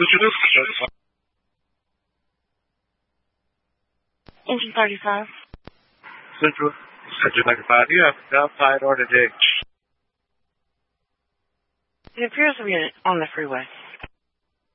Engine 35. Central, Engine 35. You have outside order today. It appears to be on the freeway.